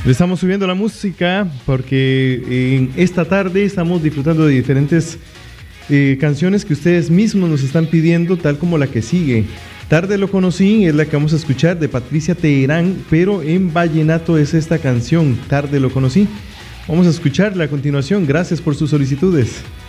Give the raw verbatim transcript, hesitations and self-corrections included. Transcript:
Le estamos subiendo la música porque en esta tarde estamos disfrutando de diferentes eh, canciones que ustedes mismos nos están pidiendo, tal como la que sigue. Tarde lo conocí, es la que vamos a escuchar de Patricia Teherán, pero en vallenato es esta canción, Tarde lo conocí. Vamos a escucharla a continuación, gracias por sus solicitudes.